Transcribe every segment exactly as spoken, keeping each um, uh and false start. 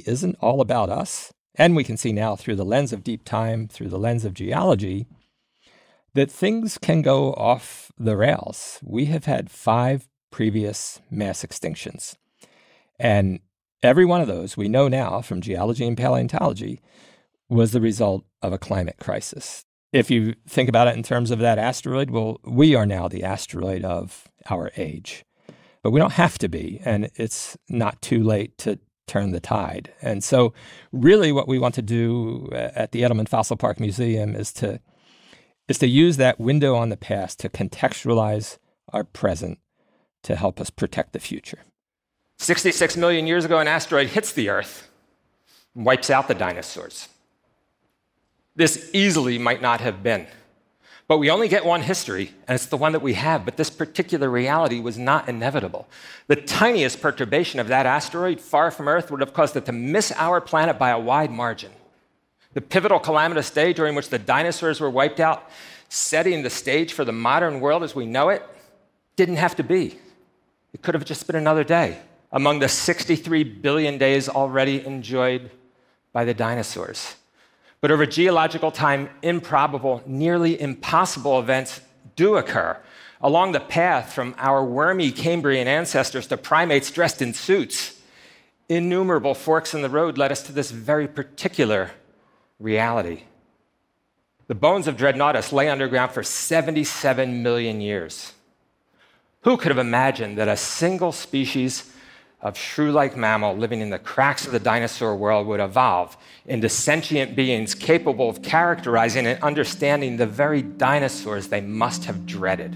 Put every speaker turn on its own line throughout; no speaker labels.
isn't all about us. And we can see now through the lens of deep time, through the lens of geology, that things can go off the rails. We have had five previous mass extinctions. And every one of those, we know now from geology and paleontology, was the result of a climate crisis. If you think about it in terms of that asteroid, well, we are now the asteroid of our age. But we don't have to be, and it's not too late to turn the tide. And so really what we want to do at the Edelman Fossil Park Museum is to is to use that window on the past to contextualize our present to help us protect the future.
sixty-six million years ago, an asteroid hits the Earth and wipes out the dinosaurs. This easily might not have been. But we only get one history, and it's the one that we have. But this particular reality was not inevitable. The tiniest perturbation of that asteroid far from Earth would have caused it to miss our planet by a wide margin. The pivotal calamitous day during which the dinosaurs were wiped out, setting the stage for the modern world as we know it, didn't have to be. It could have just been another day among the sixty-three billion days already enjoyed by the dinosaurs. But over geological time, improbable, nearly impossible events do occur. Along the path from our wormy Cambrian ancestors to primates dressed in suits, innumerable forks in the road led us to this very particular reality. The bones of Dreadnoughtus lay underground for seventy-seven million years. Who could have imagined that a single species of shrew-like mammal living in the cracks of the dinosaur world would evolve into sentient beings capable of characterizing and understanding the very dinosaurs they must have dreaded?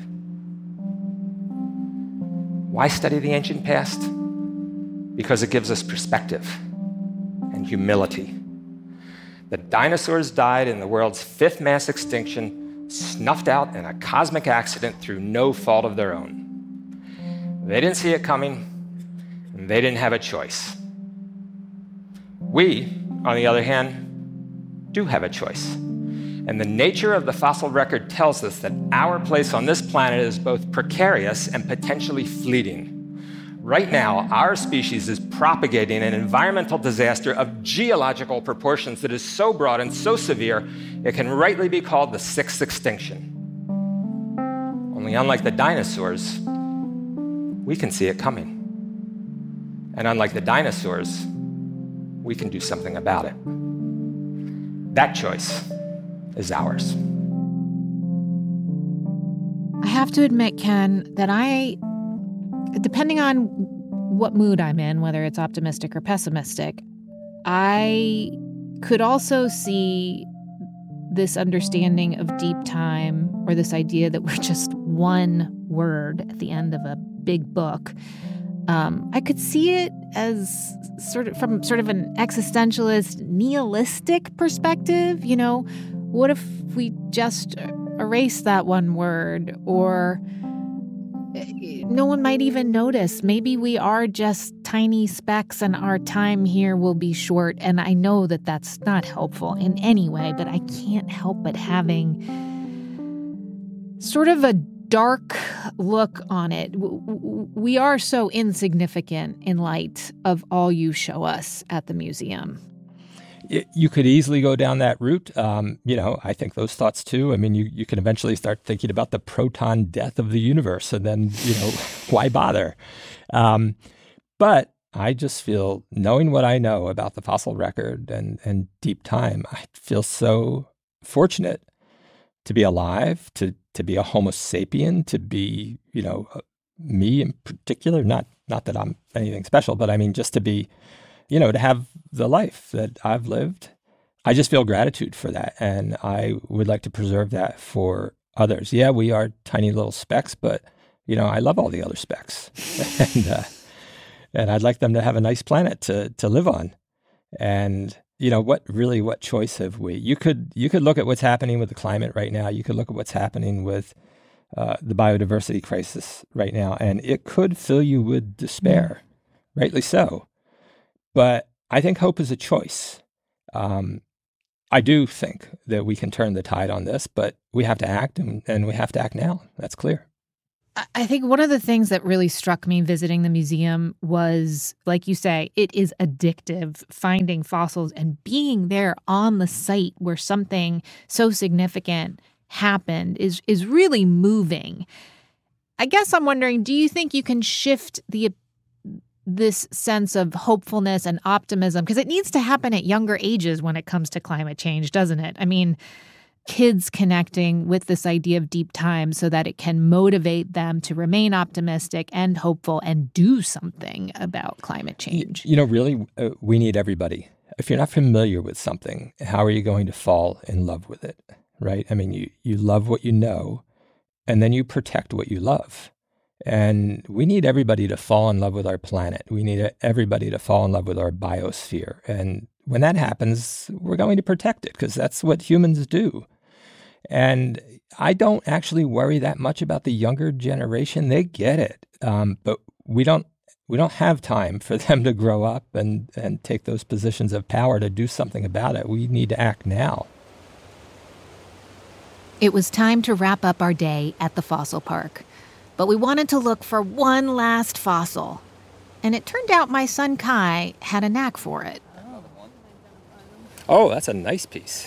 Why study the ancient past? Because it gives us perspective and humility. The dinosaurs died in the world's fifth mass extinction, snuffed out in a cosmic accident through no fault of their own. They didn't see it coming, and they didn't have a choice. We, on the other hand, do have a choice. And the nature of the fossil record tells us that our place on this planet is both precarious and potentially fleeting. Right now, our species is propagating an environmental disaster of geological proportions that is so broad and so severe, it can rightly be called the sixth extinction. Only unlike the dinosaurs, we can see it coming. And unlike the dinosaurs, we can do something about it. That choice is ours.
I have to admit, Ken, that I, depending on what mood I'm in, whether it's optimistic or pessimistic, I could also see this understanding of deep time, or this idea that we're just one word at the end of a big book. Um, I could see it as sort of from sort of an existentialist, nihilistic perspective. You know, what if we just erase that one word? Or no one might even notice. Maybe we are just tiny specks and our time here will be short. And I know that that's not helpful in any way, but I can't help but having sort of a dark look on it. We are so insignificant in light of all you show us at the museum.
You could easily go down that route. Um, you know, I think those thoughts too. I mean, you, you can eventually start thinking about the proton death of the universe, and then, you know, why bother? Um, but I just feel, knowing what I know about the fossil record and, and deep time, I feel so fortunate to be alive, to to be a Homo sapien, to be, you know, me in particular, not not that I'm anything special, but I mean, just to be, you know, to have the life that I've lived. I just feel gratitude for that. And I would like to preserve that for others. Yeah, we are tiny little specks, but, you know, I love all the other specks. and uh, and I'd like them to have a nice planet to to live on. And you know, what really, what choice have we? You could you could look at what's happening with the climate right now. You could look at what's happening with uh, the biodiversity crisis right now, and it could fill you with despair, rightly so. But I think hope is a choice. Um, I do think that we can turn the tide on this, but we have to act, and, and we have to act now. That's clear.
I think one of the things that really struck me visiting the museum was, like you say, it is addictive finding fossils and being there on the site where something so significant happened is is really moving. I guess I'm wondering, do you think you can shift the this sense of hopefulness and optimism? Because it needs to happen at younger ages when it comes to climate change, doesn't it? I mean, kids connecting with this idea of deep time so that it can motivate them to remain optimistic and hopeful and do something about climate change.
You know, really, uh, we need everybody. If you're not familiar with something, how are you going to fall in love with it, right? I mean, you, you love what you know, and then you protect what you love. And we need everybody to fall in love with our planet. We need everybody to fall in love with our biosphere. And when that happens, we're going to protect it because that's what humans do. And I don't actually worry that much about the younger generation. They get it. Um, but we don't we don't have time for them to grow up and, and take those positions of power to do something about it. We need to act now.
It was time to wrap up our day at the fossil park. But we wanted to look for one last fossil. And it turned out my son Kai had a knack for it.
Oh, that's a nice piece.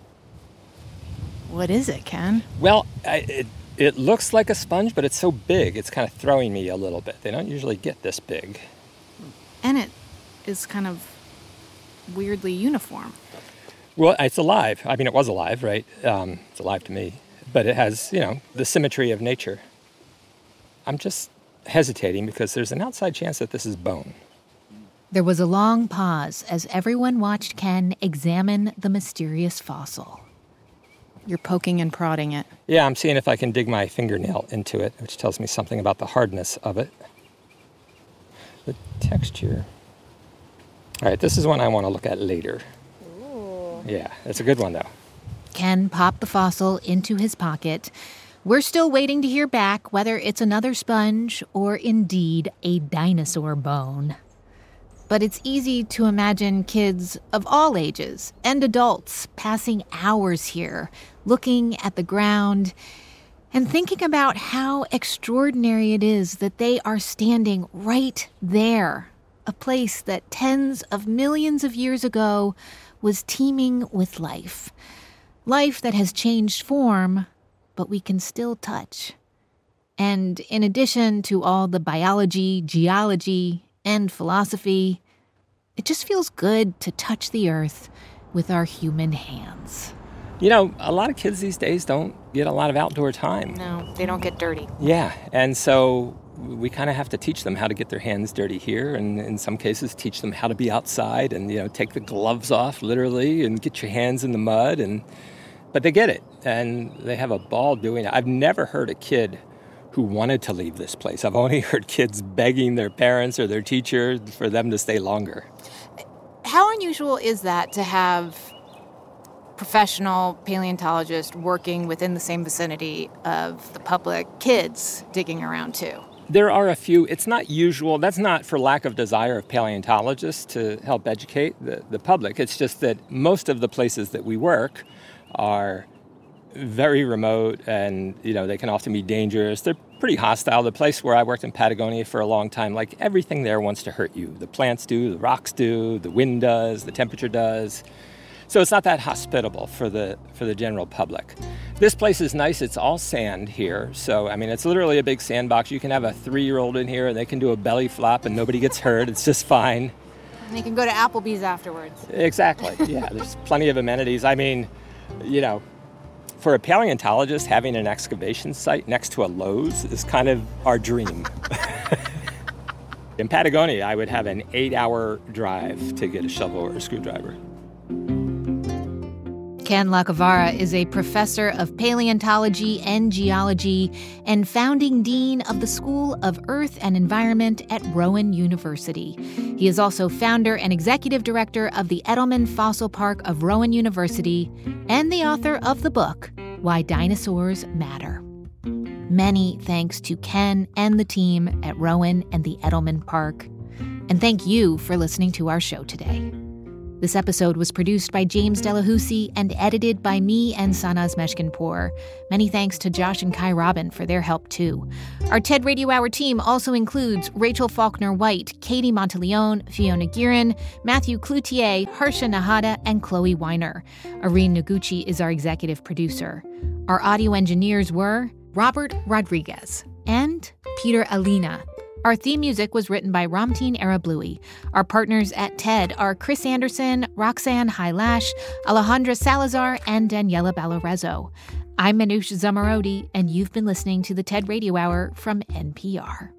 What is it, Ken?
Well, I, it, it looks like a sponge, but it's so big, it's kind of throwing me a little bit. They don't usually get this big.
And it is kind of weirdly uniform.
Well, it's alive. I mean, it was alive, right? Um, it's alive to me. But it has, you know, the symmetry of nature. I'm just hesitating because there's an outside chance that this is bone.
There was a long pause as everyone watched Ken examine the mysterious fossil.
You're poking and prodding it.
Yeah, I'm seeing if I can dig my fingernail into it, which tells me something about the hardness of it. The texture. All right, this is one I want to look at later. Ooh. Yeah, it's a good one, though.
Ken popped the fossil into his pocket. We're still waiting to hear back whether it's another sponge or indeed a dinosaur bone. But it's easy to imagine kids of all ages and adults passing hours here, looking at the ground and thinking about how extraordinary it is that they are standing right there, a place that tens of millions of years ago was teeming with life. Life that has changed form, but we can still touch. And in addition to all the biology, geology, and philosophy, it just feels good to touch the earth with our human hands.
You know, a lot of kids these days don't get a lot of outdoor time.
No, they don't get dirty.
Yeah, and so we kind of have to teach them how to get their hands dirty here, and in some cases teach them how to be outside and, you know, take the gloves off, literally, and get your hands in the mud. And but they get it, and they have a ball doing it. I've never heard a kid who wanted to leave this place. I've only heard kids begging their parents or their teacher for them to stay longer.
How unusual is that to have professional paleontologists working within the same vicinity of the public kids digging around too?
There are a few. It's not usual. That's not for lack of desire of paleontologists to help educate the, the public. It's just that most of the places that we work are very remote, and, you know, they can often be dangerous. They're pretty hostile. The place where I worked in Patagonia for a long time, like, everything there wants to hurt you. The plants do, the rocks do, the wind does, the temperature does. So it's not that hospitable for the for the general public. This place is nice. It's all sand here. So, I mean, it's literally a big sandbox. You can have a three-year-old in here, and they can do a belly flop, and nobody gets hurt. It's just fine.
And they can go to Applebee's afterwards.
Exactly. Yeah, there's plenty of amenities. I mean, you know, for a paleontologist, having an excavation site next to a Lowe's is kind of our dream. In Patagonia, I would have an eight-hour drive to get a shovel or a screwdriver.
Ken Lacavara is a professor of paleontology and geology and founding dean of the School of Earth and Environment at Rowan University. He is also founder and executive director of the Edelman Fossil Park of Rowan University and the author of the book, Why Dinosaurs Matter. Many thanks to Ken and the team at Rowan and the Edelman Park. And thank you for listening to our show today. This episode was produced by James Delahousie and edited by me and Sanaz Meshkinpour. Many thanks to Josh and Kai Robin for their help, too. Our TED Radio Hour team also includes Rachel Faulkner-White, Katie Monteleone, Fiona Guerin, Matthew Cloutier, Harsha Nahata, and Chloe Weiner. Irene Noguchi is our executive producer. Our audio engineers were Robert Rodriguez and Peter Alina. Our theme music was written by Ramtin Arablouei. Our partners at TED are Chris Anderson, Roxanne Hylash, Alejandra Salazar, and Daniela Ballarezo. I'm Manoush Zomorodi, and you've been listening to the TED Radio Hour from N P R.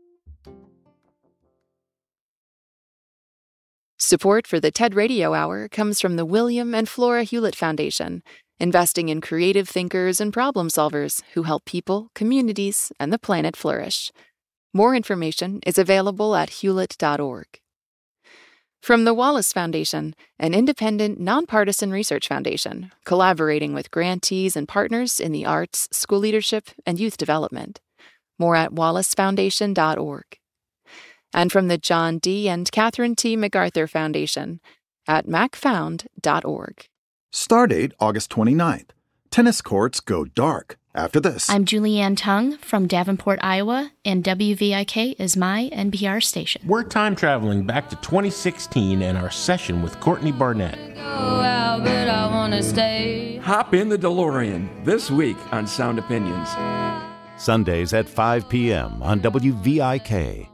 Support for the TED Radio Hour comes from the William and Flora Hewlett Foundation, investing in creative thinkers and problem solvers who help people, communities, and the planet flourish. More information is available at hewlett dot org. From the Wallace Foundation, an independent, nonpartisan research foundation, collaborating with grantees and partners in the arts, school leadership, and youth development. More at wallace foundation dot org. And from the John D. and Catherine T. MacArthur Foundation at mac found dot org.
Stardate August twenty-ninth. Tennis courts go dark after this.
I'm Julianne Tung from Davenport, Iowa, and W V I K is my N P R station.
We're time traveling back to twenty sixteen and our session with Courtney Barnett.
Go out, but I wanna stay.
Hop in the DeLorean this week on Sound Opinions.
Sundays at five p.m. on W V I K.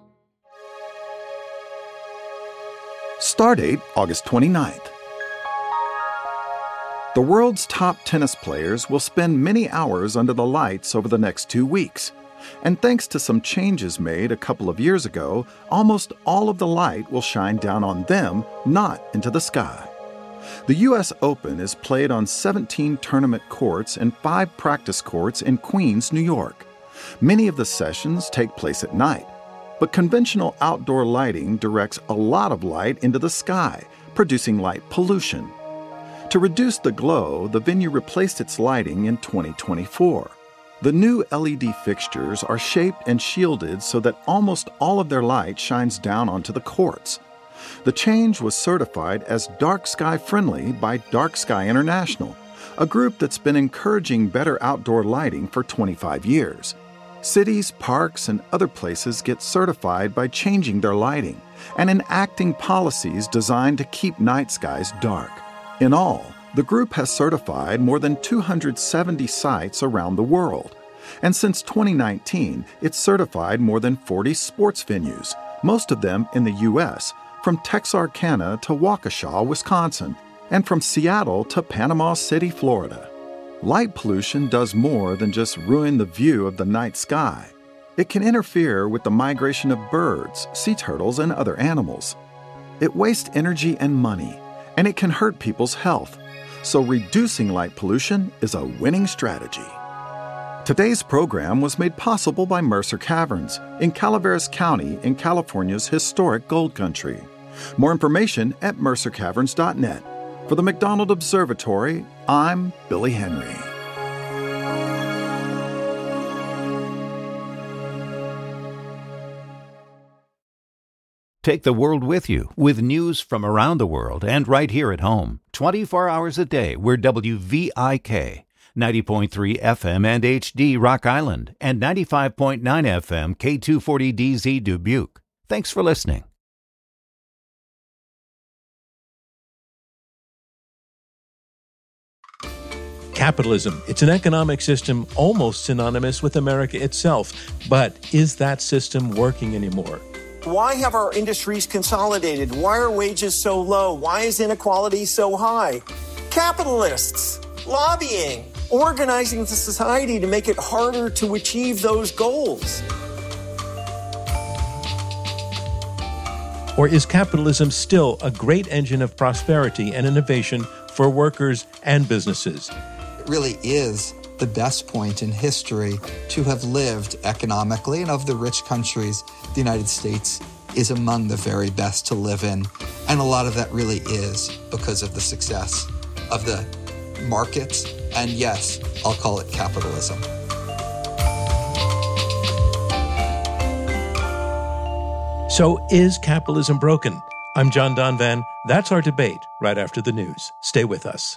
Stardate August twenty-ninth. The world's top tennis players will spend many hours under the lights over the next two weeks. And thanks to some changes made a couple of years ago, almost all of the light will shine down on them, not into the sky. The U S Open is played on seventeen tournament courts and five practice courts in Queens, New York. Many of the sessions take place at night, but conventional outdoor lighting directs a lot of light into the sky, producing light pollution. To reduce the glow, the venue replaced its lighting in twenty twenty-four. The new L E D fixtures are shaped and shielded so that almost all of their light shines down onto the courts. The change was certified as Dark Sky Friendly by Dark Sky International, a group that's been encouraging better outdoor lighting for twenty-five years. Cities, parks, and other places get certified by changing their lighting and enacting policies designed to keep night skies dark. In all, the group has certified more than two hundred seventy sites around the world. And since twenty nineteen, it's certified more than forty sports venues, most of them in the U S, from Texarkana to Waukesha, Wisconsin, and from Seattle to Panama City, Florida. Light pollution does more than just ruin the view of the night sky. It can interfere with the migration of birds, sea turtles, and other animals. It wastes energy and money, and it can hurt people's health. So reducing light pollution is a winning strategy. Today's program was made possible by Mercer Caverns in Calaveras County in California's historic gold country. More information at mercer caverns dot net. For the McDonald Observatory, I'm Billy Henry.
Take the world with you with news from around the world and right here at home. twenty-four hours a day, we're W V I K, ninety point three F M and H D Rock Island, and ninety-five point nine F M K two forty D Z Dubuque. Thanks for listening.
Capitalism. It's an economic system almost synonymous with America itself. But is that system working anymore?
Why have our industries consolidated? Why are wages so low? Why is inequality so high? Capitalists, lobbying, organizing the society to make it harder to achieve those goals.
Or is capitalism still a great engine of prosperity and innovation for workers and businesses?
It really is the best point in history to have lived economically, and of the rich countries, the United States is among the very best to live in. And a lot of that really is because of the success of the markets. And yes, I'll call it capitalism.
So is capitalism broken? I'm John Donvan. That's our debate right after the news. Stay with us.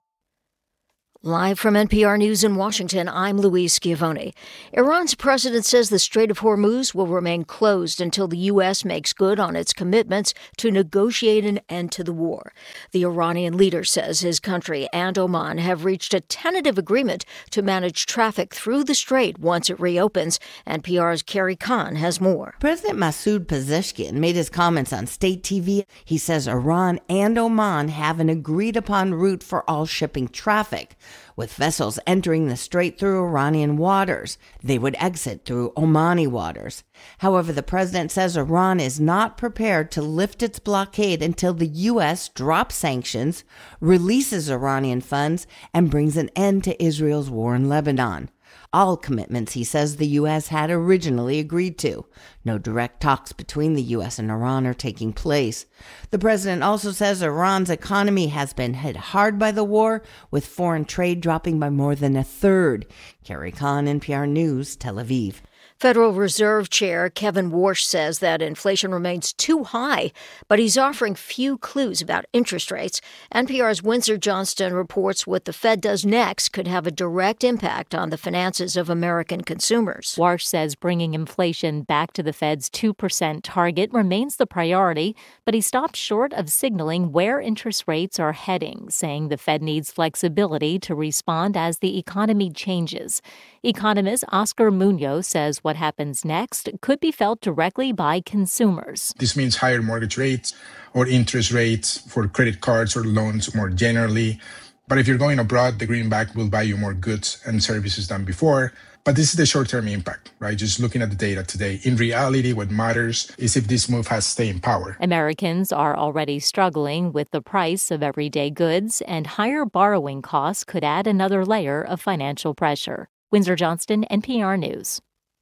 Live from N P R News in Washington, I'm Louise Schiavone. Iran's president says the Strait of Hormuz will remain closed until the U S makes good on its commitments to negotiate an end to the war. The Iranian leader says his country and Oman have reached a tentative agreement to manage traffic through the strait once it reopens. N P R's Carrie Khan has more.
President Masoud Pezeshkian made his comments on state T V. He says Iran and Oman have an agreed-upon route for all shipping traffic. With vessels entering the strait through Iranian waters, they would exit through Omani waters. However, the president says Iran is not prepared to lift its blockade until the U S drops sanctions, releases Iranian funds, and brings an end to Israel's war in Lebanon. All commitments, he says, the U S had originally agreed to. No direct talks between the U S and Iran are taking place. The president also says Iran's economy has been hit hard by the war, with foreign trade dropping by more than a third. Carrie Khan, N P R News, Tel Aviv.
Federal Reserve Chair Kevin Warsh says that inflation remains too high, but he's offering few clues about interest rates. N P R's Windsor Johnston reports what the Fed does next could have a direct impact on the finances of American consumers.
Warsh says bringing inflation back to the Fed's two percent target remains the priority, but he stopped short of signaling where interest rates are heading, saying the Fed needs flexibility to respond as the economy changes. Economist Oscar Munoz says what happens next could be felt directly by consumers.
This means higher mortgage rates or interest rates for credit cards or loans more generally. But if you're going abroad, the greenback will buy you more goods and services than before. But this is the short-term impact, right? Just looking at the data today. In reality, what matters is if this move has staying power.
Americans are already struggling with the price of everyday goods, and higher borrowing costs could add another layer of financial pressure. Windsor Johnston, N P R News.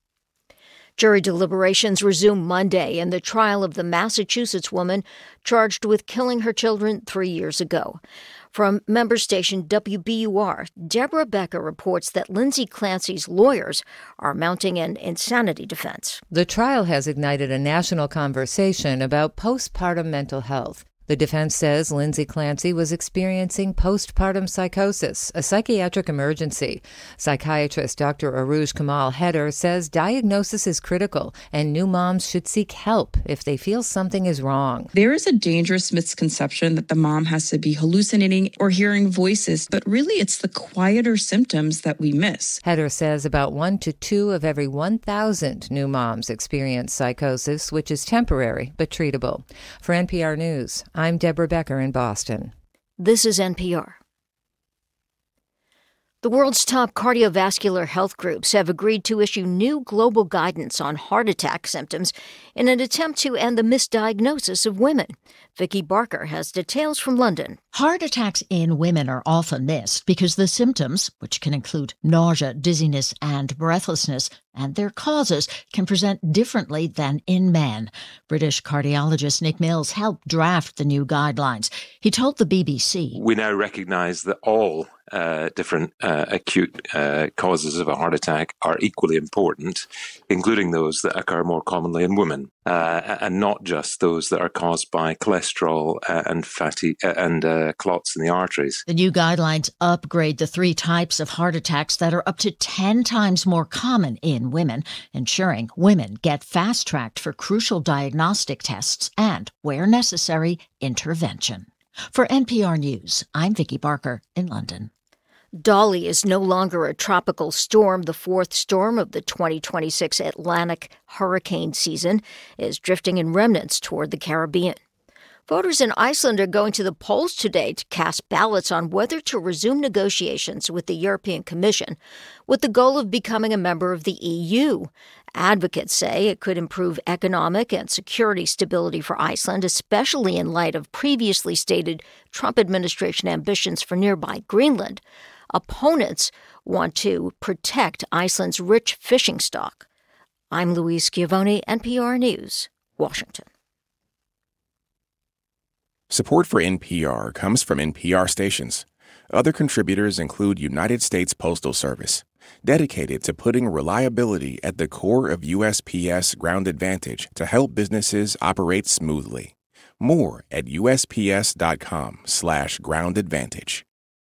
Jury deliberations resume Monday in the trial of the Massachusetts woman charged with killing her children three years ago. From member station W B U R, Deborah Becker reports that Lindsay Clancy's lawyers are mounting an insanity defense.
The trial has ignited a national conversation about postpartum mental health. The defense says Lindsay Clancy was experiencing postpartum psychosis, a psychiatric emergency. Psychiatrist Doctor Aruj Kamal Heder says diagnosis is critical and new moms should seek help if they feel something is wrong.
There is a dangerous misconception that the mom has to be hallucinating or hearing voices, but really it's the quieter symptoms that we miss.
Heder says about one to two of every one thousand new moms experience psychosis, which is temporary but treatable. For N P R News, I'm Deborah Becker in Boston.
This is N P R. The world's top cardiovascular health groups have agreed to issue new global guidance on heart attack symptoms in an attempt to end the misdiagnosis of women. Vicky Barker has details from London.
Heart attacks in women are often missed because the symptoms, which can include nausea, dizziness, and breathlessness, and their causes can present differently than in men. British cardiologist Nick Mills helped draft the new guidelines. He told the B B C,
"We now recognise that all uh, different uh, acute uh, causes of a heart attack are equally important, including those that occur more commonly in women, uh, and not just those that are caused by cholesterol uh, and fatty uh, and uh, clots in the arteries."
The new guidelines upgrade the three types of heart attacks that are up to ten times more common in women, ensuring women get fast-tracked for crucial diagnostic tests and, where necessary, intervention. For N P R News, I'm Vicky Barker in London.
Dolly is no longer a tropical storm. The fourth storm of the twenty twenty-six Atlantic hurricane season is drifting in remnants toward the Caribbean. Voters in Iceland are going to the polls today to cast ballots on whether to resume negotiations with the European Commission with the goal of becoming a member of the E U. Advocates say it could improve economic and security stability for Iceland, especially in light of previously stated Trump administration ambitions for nearby Greenland. Opponents want to protect Iceland's rich fishing stock. I'm Louise Schiavone, N P R News, Washington.
Support for N P R comes from N P R stations. Other contributors include United States Postal Service, dedicated to putting reliability at the core of U S P S Ground Advantage to help businesses operate smoothly. More at usps.com slash ground advantage.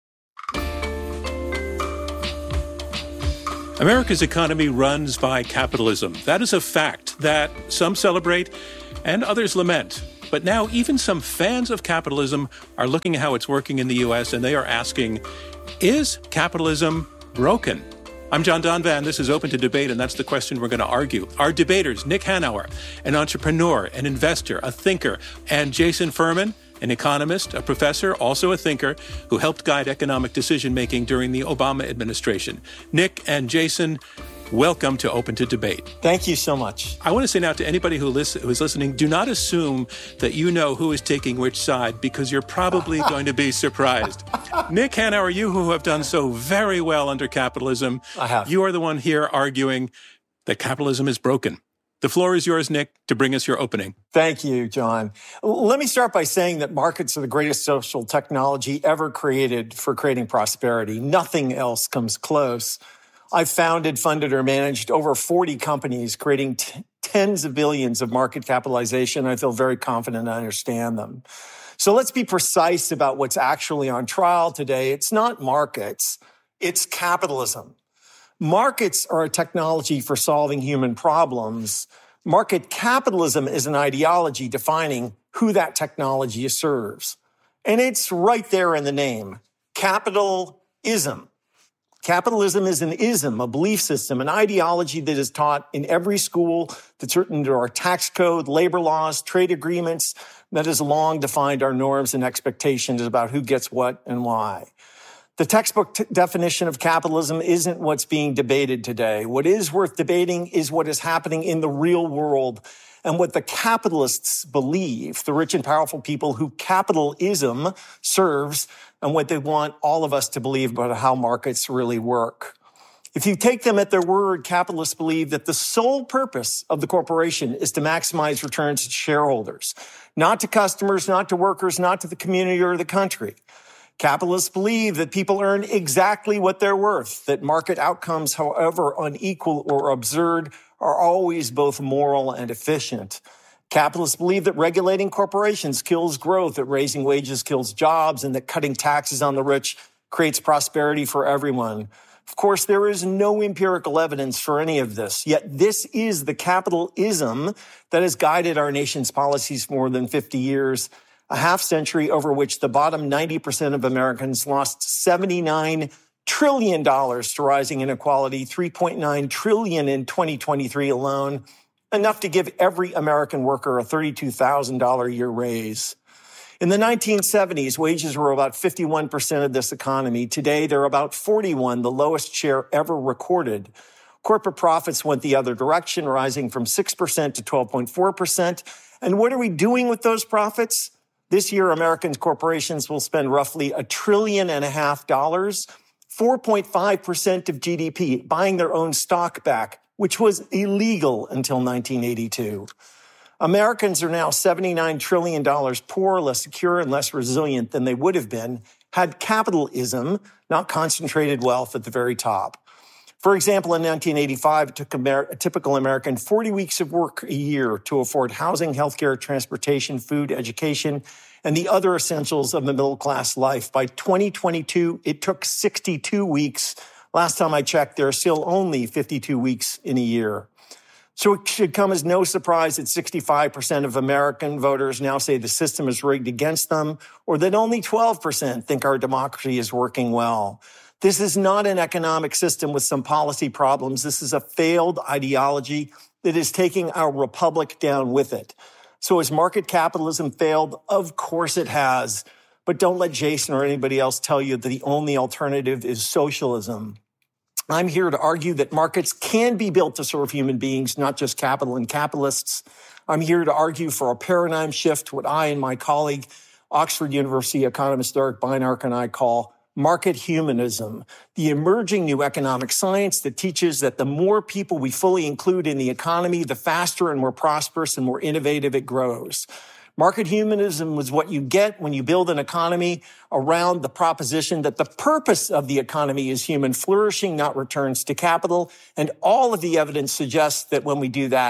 America's economy runs by capitalism. That is a fact that some celebrate and others lament. But now even some fans of capitalism are looking at how it's working in the U S and they are asking, is capitalism broken? I'm John Donvan. This is Open to Debate, and that's the question we're going to argue. Our debaters, Nick Hanauer, an entrepreneur, an investor, a thinker, and Jason Furman, an economist, a professor, also a thinker, who helped guide economic decision-making during the Obama administration. Nick and Jason, welcome to Open to Debate.
Thank you so much.
I want to say now to anybody who, listen, who is listening, do not assume that you know who is taking which side, because you're probably going to be surprised. Nick Hanauer, you who have done so very well under capitalism,
I have.
You are the one here arguing that capitalism is broken. The floor is yours, Nick, to bring us your opening.
Thank you, John. Let me start by saying that markets are the greatest social technology ever created for creating prosperity. Nothing else comes close. I've founded, funded, or managed over forty companies, creating t- tens of billions of market capitalization. I feel very confident I understand them. So let's be precise about what's actually on trial today. It's not markets, it's capitalism. Markets are a technology for solving human problems. Market capitalism is an ideology defining who that technology serves. And it's right there in the name, capitalism. Capitalism is an ism, a belief system, an ideology that is taught in every school, that's written into our tax code, labor laws, trade agreements, that has long defined our norms and expectations about who gets what and why. The textbook t- definition of capitalism isn't what's being debated today. What is worth debating is what is happening in the real world and what the capitalists believe, the rich and powerful people who capitalism serves, and what they want all of us to believe about how markets really work. If you take them at their word, capitalists believe that the sole purpose of the corporation is to maximize returns to shareholders, not to customers, not to workers, not to the community or the country. Capitalists believe that people earn exactly what they're worth, that market outcomes, however unequal or absurd, are always both moral and efficient. Capitalists believe that regulating corporations kills growth, that raising wages kills jobs, and that cutting taxes on the rich creates prosperity for everyone. Of course, there is no empirical evidence for any of this, yet this is the capitalism that has guided our nation's policies for more than fifty years, a half century over which the bottom ninety percent of Americans lost seventy-nine trillion dollars to rising inequality, three point nine trillion dollars in twenty twenty-three alone, enough to give every American worker a thirty-two thousand dollars a year raise. In the nineteen seventies, wages were about fifty-one percent of this economy. Today, they're about forty-one, the lowest share ever recorded. Corporate profits went the other direction, rising from six percent to twelve point four percent. And what are we doing with those profits? This year, American corporations will spend roughly a trillion and a half dollars, four point five percent of G D P, buying their own stock back, which was illegal until nineteen eighty-two. Americans are now seventy-nine trillion dollars poorer, less secure, and less resilient than they would have been had capitalism not concentrated wealth at the very top. For example, in nineteen eighty-five, it took a typical American forty weeks of work a year to afford housing, healthcare, transportation, food, education, and the other essentials of the middle-class life. By twenty twenty-two, it took sixty-two weeks. Last time I checked, there are still only fifty-two weeks in a year. So it should come as no surprise that sixty-five percent of American voters now say the system is rigged against them, or that only twelve percent think our democracy is working well. This is not an economic system with some policy problems. This is a failed ideology that is taking our republic down with it. So has market capitalism failed? Of course it has. But don't let Jason or anybody else tell you that the only alternative is socialism. I'm here to argue that markets can be built to serve human beings, not just capital and capitalists. I'm here to argue for a paradigm shift, what I and my colleague, Oxford University economist Eric Beinart, and I call market humanism, the emerging new economic science that teaches that the more people we fully include in the economy, the faster and more prosperous and more innovative it grows. Market humanism is what you get when you build an economy around the proposition that the purpose of the economy is human flourishing, not returns to capital. And all of the evidence suggests that when we do that,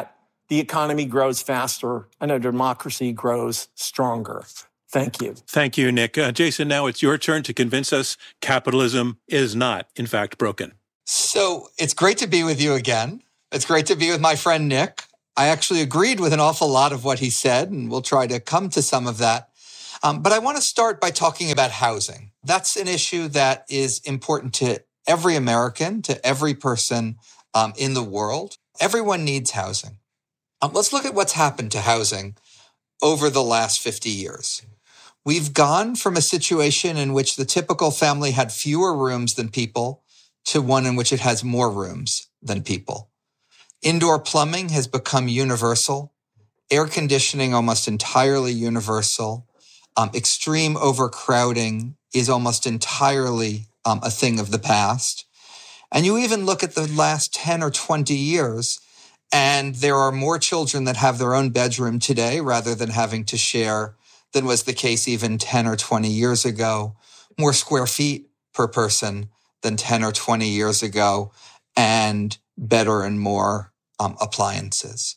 the economy grows faster and our democracy grows stronger. Thank you.
Thank you, Nick. Uh, Jason, now it's your turn to convince us capitalism is not, in fact, broken.
So it's great to be with you again. It's great to be with my friend Nick. I actually agreed with an awful lot of what he said, and we'll try to come to some of that. Um, but I want to start by talking about housing. That's an issue that is important to every American, to every person um, in the world. Everyone needs housing. Um, let's look at what's happened to housing over the last fifty years. We've gone from a situation in which the typical family had fewer rooms than people to one in which it has more rooms than people. Indoor plumbing has become universal. Air conditioning almost entirely universal. Um, extreme overcrowding is almost entirely um, a thing of the past. And you even look at the last ten or twenty years, and there are more children that have their own bedroom today rather than having to share than was the case even ten or twenty years ago. More square feet per person than ten or twenty years ago, and better and more um, appliances.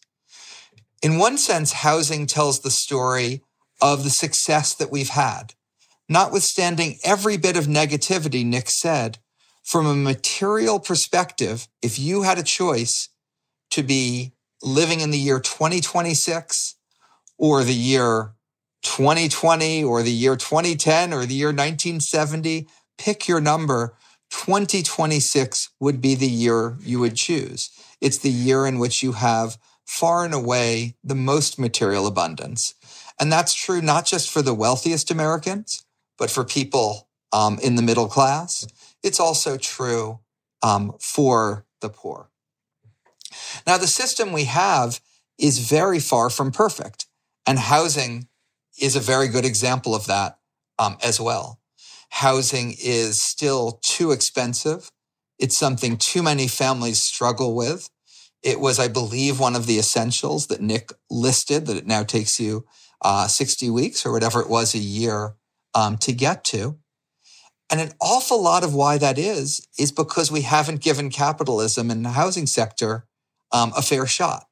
In one sense, housing tells the story of the success that we've had. Notwithstanding every bit of negativity Nick said, from a material perspective, if you had a choice to be living in the year twenty twenty-six or the year twenty twenty or the year twenty ten or the year nineteen seventy, pick your number. twenty twenty-six would be the year you would choose. It's the year in which you have far and away the most material abundance. And that's true not just for the wealthiest Americans, but for people um, in the middle class. It's also true um, for the poor. Now, the system we have is very far from perfect, and housing is a very good example of that um, as well. Housing is still too expensive. It's something too many families struggle with. It was, I believe, one of the essentials that Nick listed, that it now takes you uh, sixty weeks or whatever it was a year um, to get to. And an awful lot of why that is, is because we haven't given capitalism and the housing sector um, a fair shot.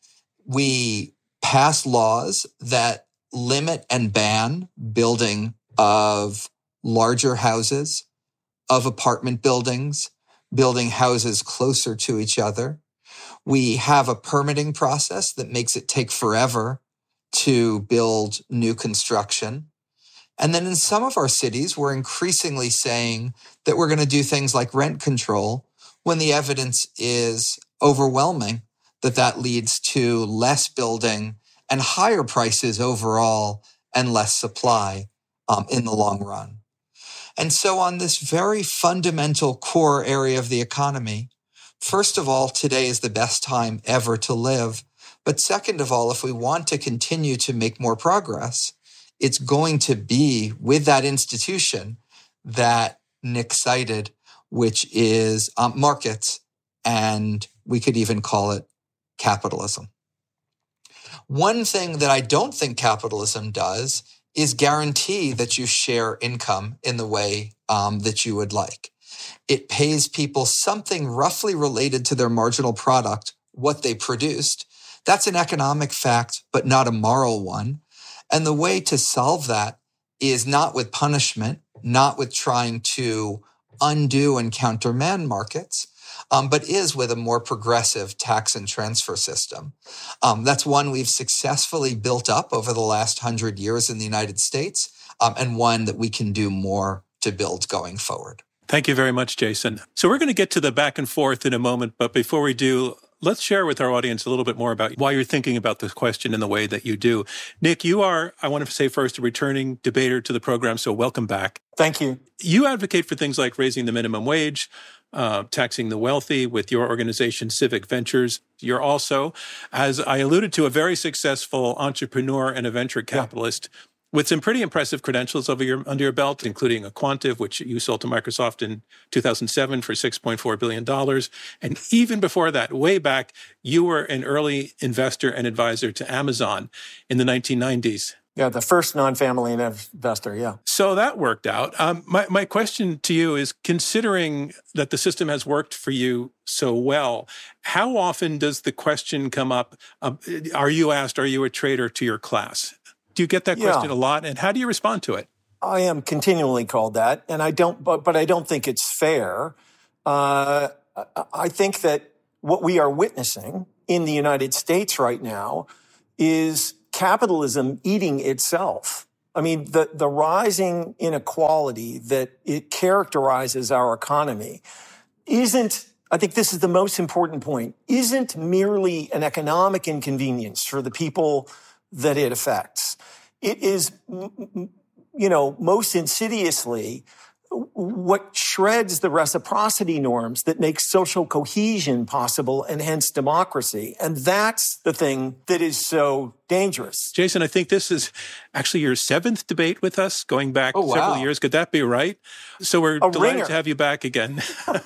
We pass laws that limit and ban building of larger houses, of apartment buildings, building houses closer to each other. We have a permitting process that makes it take forever to build new construction. And then in some of our cities, we're increasingly saying that we're going to do things like rent control when the evidence is overwhelming that that leads to less building and higher prices overall and less supply um, in the long run. And so on this very fundamental core area of the economy, first of all, today is the best time ever to live. But second of all, if we want to continue to make more progress, it's going to be with that institution that Nick cited, which is um, markets, and we could even call it capitalism. One thing that I don't think capitalism does is guarantee that you share income in the way um, that you would like. It pays people something roughly related to their marginal product, what they produced. That's an economic fact, but not a moral one. And the way to solve that is not with punishment, not with trying to undo and countermand markets, um, but is with a more progressive tax and transfer system. Um, that's one we've successfully built up over the last hundred years in the United States, um, and one that we can do more to build going forward.
Thank you very much, Jason. So we're going to get to the back and forth in a moment, but before we do, let's share with our audience a little bit more about why you're thinking about this question in the way that you do. Nick, you are, I want to say first, a returning debater to the program, so welcome back.
Thank you.
You advocate for things like raising the minimum wage, uh, taxing the wealthy with your organization, Civic Ventures. You're also, as I alluded to, a very successful entrepreneur and a venture capitalist. Yeah. With some pretty impressive credentials over your, under your belt, including a Quantive, which you sold to Microsoft in two thousand seven for six point four billion dollars. And even before that, way back, you were an early investor and advisor to Amazon in the nineteen nineties.
Yeah, the first non-family investor, yeah.
So that worked out. Um, my, my question to you is, considering that the system has worked for you so well, how often does the question come up, uh, are you asked, are you a traitor to your class? Do you get that
Yeah.
question a lot, and how do you respond to it?
I am continually called that, and I don't, but, but I don't think it's fair. Uh, I think that what we are witnessing in the United States right now is capitalism eating itself. I mean, the, the rising inequality that it characterizes our economy isn't, I think this is the most important point, isn't merely an economic inconvenience for the people that it affects. It is, you know, most insidiously what shreds the reciprocity norms that make social cohesion possible and hence democracy. And that's the thing that is so dangerous.
Jason, I think this is actually your seventh debate with us, going back
Oh, wow.
several years. Could that be right? So we're
A
delighted
ringer.
to have you back again.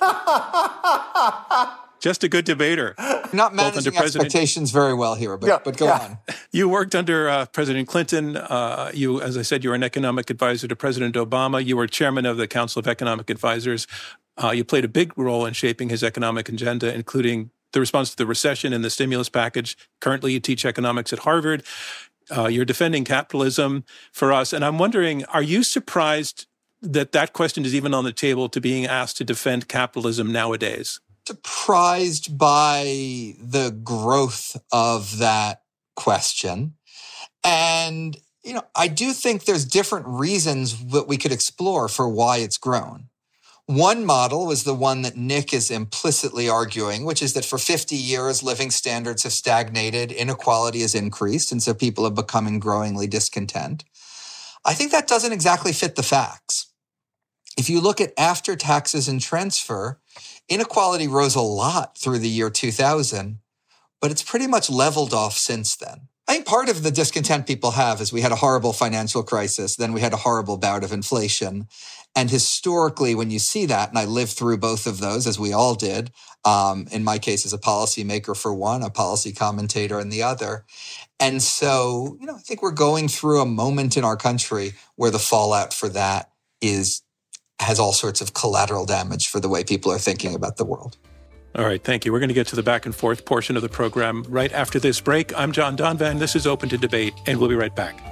Just a good debater.
Not
Both
managing
under President-
expectations very well here, but,
Yeah,
but go
yeah.
on.
You worked under uh, President Clinton. Uh, you, as I said, you were an economic advisor to President Obama. You were chairman of the Council of Economic Advisors. Uh, you played a big role in shaping his economic agenda, including the response to the recession and the stimulus package. Currently, you teach economics at Harvard. Uh, you're defending capitalism for us. And I'm wondering, are you surprised that that question is even on the table to being asked to defend capitalism nowadays?
Surprised by the growth of that question. And, you know, I do think there's different reasons that we could explore for why it's grown. One model was the one that Nick is implicitly arguing, which is that for fifty years, living standards have stagnated, inequality has increased, and so people have become growingly discontent. I think that doesn't exactly fit the facts. If you look at after taxes and transfer, inequality rose a lot through the year two thousand, but it's pretty much leveled off since then. I think part of the discontent people have is we had a horrible financial crisis, then we had a horrible bout of inflation. And historically, when you see that, and I lived through both of those, as we all did, um, in my case as a policymaker for one, a policy commentator in the other. And so, you know, I think we're going through a moment in our country where the fallout for that is has all sorts of collateral damage for the way people are thinking about the world.
All right, thank you. We're going to get to the back and forth portion of the program right after this break. I'm John Donvan. This is Open to Debate, and we'll be right back.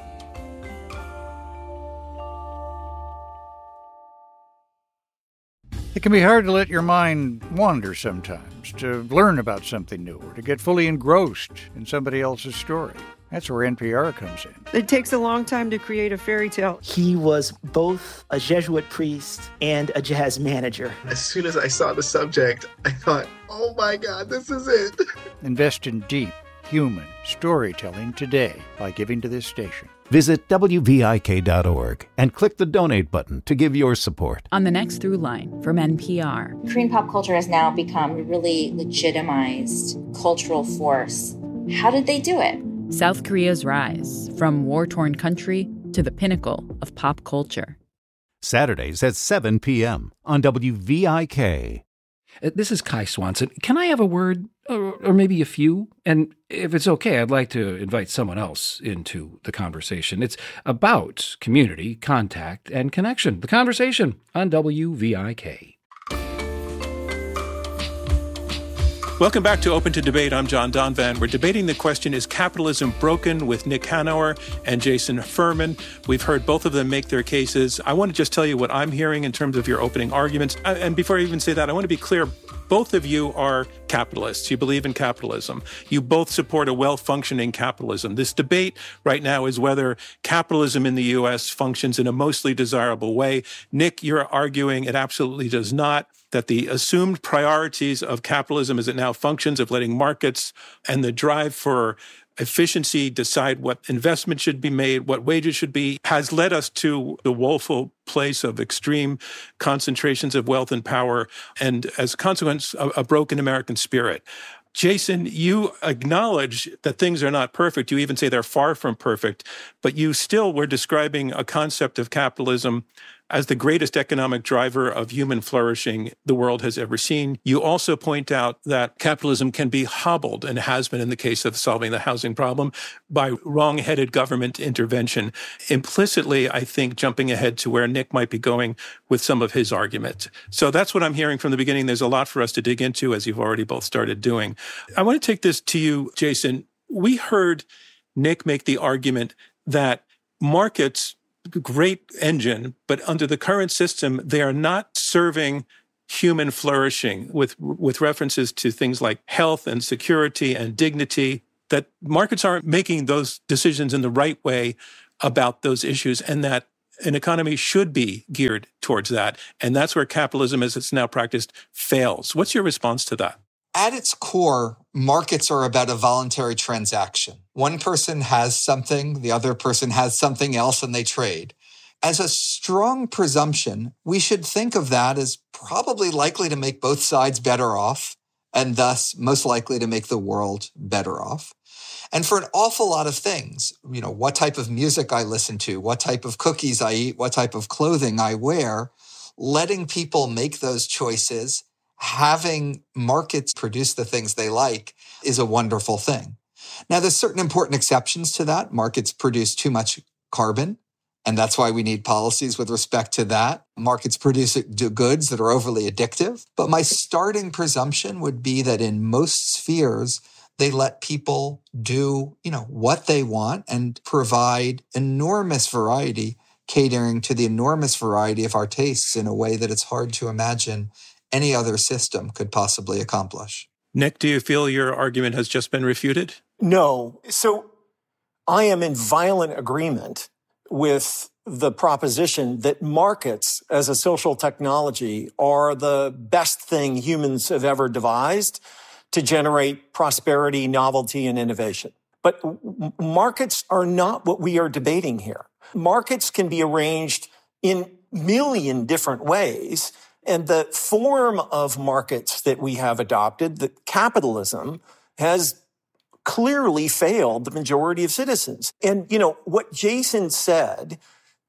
It can be hard to let your mind wander sometimes, to learn about something new, or to get fully engrossed in somebody else's story. That's where N P R comes in.
It takes a long time to create a fairy tale.
He was both a Jesuit priest and a jazz manager.
As soon as I saw the subject, I thought, oh my God, this is it.
Invest in deep, human storytelling today by giving to this station.
Visit W V I K dot org and click the donate button to give your support.
On the next Through Line from N P R.
Korean pop culture has now become a really legitimized cultural force. How did they do it?
South Korea's rise, from war-torn country to the pinnacle of pop culture.
Saturdays at seven p.m. on W V I K.
This is Kai Swanson. Can I have a word, or, or maybe a few? And if it's okay, I'd like to invite someone else into the conversation. It's about community, contact, and connection. The conversation on W V I K.
Welcome back to Open to Debate. I'm John Donvan. We're debating the question, is capitalism broken, with Nick Hanauer and Jason Furman. We've heard both of them make their cases. I want to just tell you what I'm hearing in terms of your opening arguments. And before I even say that, I want to be clear. Both of you are capitalists. You believe in capitalism. You both support a well-functioning capitalism. This debate right now is whether capitalism in the U S functions in a mostly desirable way. Nick, you're arguing it absolutely does not, that the assumed priorities of capitalism as it now functions, of letting markets and the drive for efficiency decide what investment should be made, what wages should be, has led us to the woeful place of extreme concentrations of wealth and power, and as a consequence, a, a broken American spirit. Jason, you acknowledge that things are not perfect. You even say they're far from perfect, but you still were describing a concept of capitalism as the greatest economic driver of human flourishing the world has ever seen. You also point out that capitalism can be hobbled, and has been in the case of solving the housing problem, by wrong-headed government intervention. Implicitly, I think, jumping ahead to where Nick might be going with some of his argument. So that's what I'm hearing from the beginning. There's a lot for us to dig into, as you've already both started doing. I want to take this to you, Jason. We heard Nick make the argument that markets, great engine, but under the current system, they are not serving human flourishing with, with references to things like health and security and dignity, that markets aren't making those decisions in the right way about those issues, and that an economy should be geared towards that. And that's where capitalism, as it's now practiced, fails. What's your response to that?
At its core, markets are about a voluntary transaction. One person has something, the other person has something else, and they trade. As a strong presumption, we should think of that as probably likely to make both sides better off, and thus most likely to make the world better off. And for an awful lot of things, you know, what type of music I listen to, what type of cookies I eat, what type of clothing I wear, letting people make those choices, having markets produce the things they like, is a wonderful thing. Now, there's certain important exceptions to that. Markets produce too much carbon, and that's why we need policies with respect to that. Markets produce goods that are overly addictive. But my starting presumption would be that in most spheres, they let people do, you know, what they want and provide enormous variety, catering to the enormous variety of our tastes in a way that it's hard to imagine any other system could possibly accomplish.
Nick, do you feel your argument has just been refuted?
No. So I am in violent agreement with the proposition that markets as a social technology are the best thing humans have ever devised to generate prosperity, novelty, and innovation. But markets are not what we are debating here. Markets can be arranged in a million different ways. And the form of markets that we have adopted, the capitalism, has clearly failed the majority of citizens. And, you know, what Jason said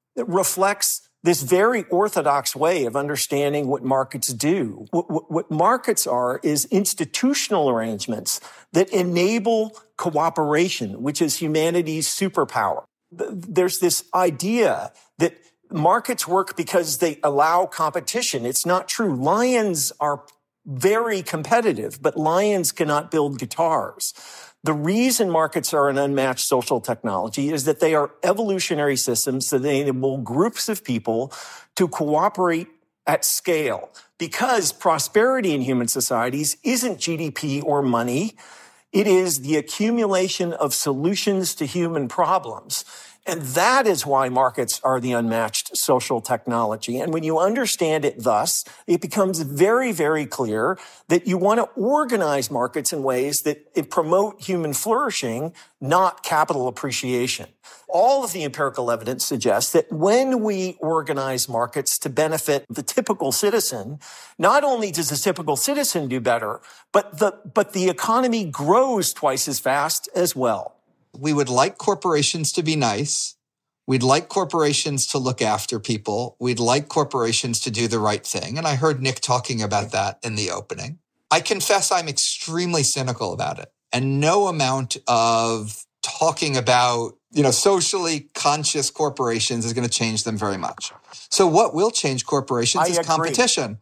reflects this very orthodox way of understanding what markets do. What, what, what markets are is institutional arrangements that enable cooperation, which is humanity's superpower. There's this idea that markets work because they allow competition. It's not true. Lions are very competitive, but lions cannot build guitars. The reason markets are an unmatched social technology is that they are evolutionary systems that enable groups of people to cooperate at scale. Because prosperity in human societies isn't G D P or money. It is the accumulation of solutions to human problems. And that is why markets are the unmatched social technology. And when you understand it thus, it becomes very, very clear that you want to organize markets in ways that promote human flourishing, not capital appreciation. All of the empirical evidence suggests that when we organize markets to benefit the typical citizen, not only does the typical citizen do better, but the, but the economy grows twice as fast as well.
We would like corporations to be nice. We'd like corporations to look after people. We'd like corporations to do the right thing. And I heard Nick talking about that in the opening. I confess I'm extremely cynical about it. And no amount of talking about, you know, socially conscious corporations is going to change them very much. So what will change corporations
I
is
agree.
competition.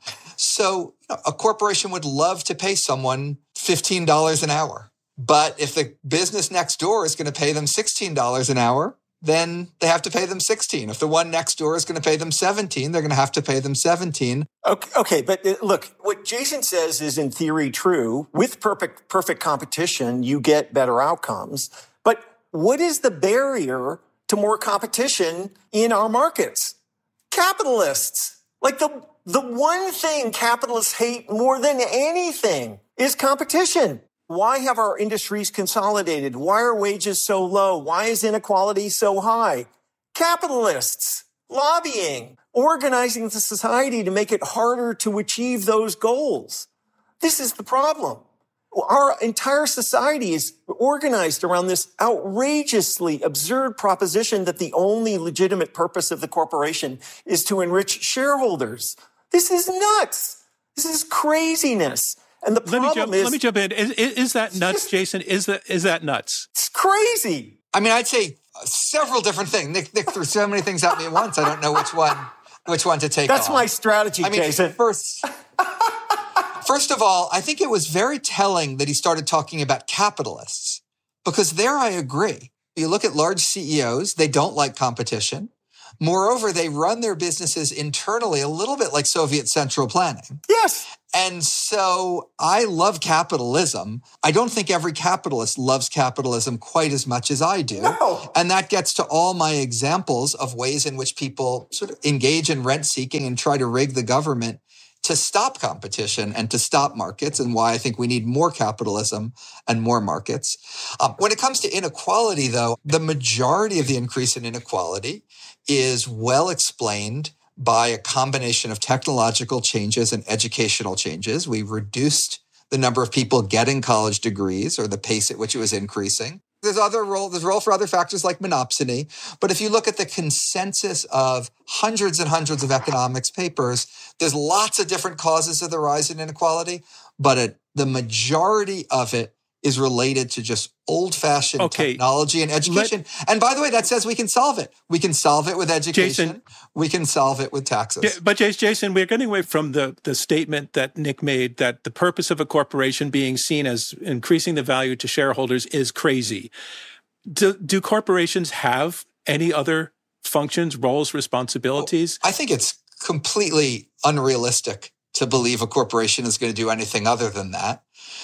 So you know, a corporation would love to pay someone fifteen dollars an hour. But if the business next door is going to pay them sixteen dollars an hour, then they have to pay them sixteen dollars. If the one next door is going to pay them seventeen dollars, they're going to have to pay them seventeen dollars.
Okay, okay, but look, what Jason says is in theory true. With perfect, perfect competition, you get better outcomes. But what is the barrier to more competition in our markets? Capitalists. Like the, the one thing capitalists hate more than anything is competition. Why have our industries consolidated? Why are wages so low? Why is inequality so high? Capitalists, lobbying, organizing the society to make it harder to achieve those goals. This is the problem. Our entire society is organized around this outrageously absurd proposition that the only legitimate purpose of the corporation is to enrich shareholders. This is nuts. This is craziness. And the problem
let me jump,
is...
Let me jump in. Is, is, is that nuts, Jason? Is that is that nuts?
It's crazy.
I mean, I'd say several different things. Nick, Nick threw so many things at me at once. I don't know which one which one to take
That's
on.
my strategy,
I mean,
Jason.
First... First of all, I think it was very telling that he started talking about capitalists, because there I agree. You look at large C E Os, they don't like competition. Moreover, they run their businesses internally a little bit like Soviet central planning.
Yes.
And so I love capitalism. I don't think every capitalist loves capitalism quite as much as I do.
No.
And that gets to all my examples of ways in which people sort of engage in rent seeking and try to rig the government to stop competition and to stop markets, and why I think we need more capitalism and more markets. Um, when it comes to inequality, though, the majority of the increase in inequality is well explained by a combination of technological changes and educational changes. We reduced the number of people getting college degrees, or the pace at which it was increasing. There's other role, there's role for other factors like monopsony. But if you look at the consensus of hundreds and hundreds of economics papers, there's lots of different causes of the rise in inequality, but it, the majority of it is related to just old-fashioned
okay.
technology and education. Let, and by the way, that says we can solve it. We can solve it with education. Jason, we can solve it with taxes.
Yeah, but Jason, we're getting away from the, the statement that Nick made that the purpose of a corporation being seen as increasing the value to shareholders is crazy. Do, do corporations have any other functions, roles, responsibilities?
I think it's completely unrealistic to believe a corporation is going to do anything other than that.